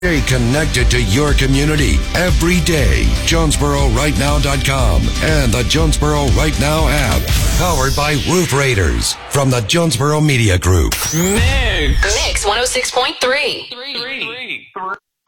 Stay connected to your community every day. JonesboroRightNow.com and the Jonesboro Right Now app. Powered by Roof Raiders from the Jonesboro Media Group. Mix 106.3.